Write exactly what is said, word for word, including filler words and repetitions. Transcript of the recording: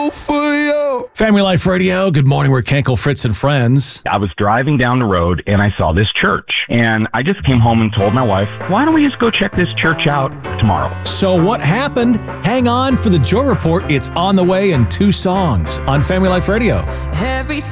go for you. Family Life Radio, good morning. We're Kenkel, Fritz, and friends. I was driving down the road and I saw this church. And I just came home and told my wife, why don't we just go check this church out tomorrow? So what happened? Hang on for the Joy Report. It's on the way in two songs on Family Life Radio. Every